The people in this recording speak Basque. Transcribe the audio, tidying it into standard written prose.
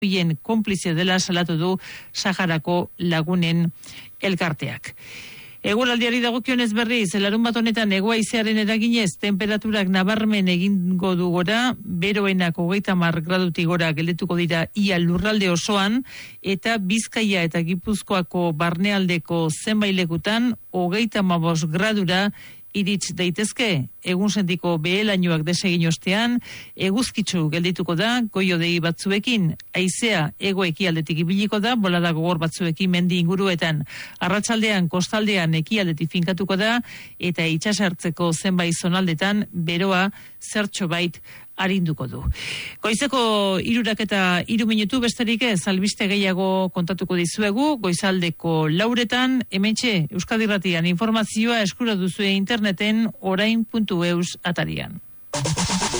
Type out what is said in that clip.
hien konplize dela salatu du Saharako lagunen elkarteak. Eguraldiari dagokionez berriz, larunbat honetan hego-haizearen eraginez, tenperaturak nabarmen egingo du gora, beroenak 30 gradutik gora gelituko dira ia lurralde osoan, eta Bizkaia eta Gipuzkoako barnealdeko zenbait lekutan 35 gradura iritz daitezke. Egunsentiko behelainuak desegin ostean, eguzkitsu geldituko da, goio-dei batzuekin, haizea hego-ekialdetik ibiliko da, bolada gogor batzuekin mendi inguruetan. Arratsaldean kostaldean ekialdetik finkatuko da, eta itsasartzeko zenbait zonaldetan beroa zertxo bait arinduko du. Goizeko 3:03 besterik ez, albiste gehiago kontatuko dizuegu, goizaldeko 4:00, hementxe Euskadi Irratian informazioa eskura duzue interneten orain.eus atarian.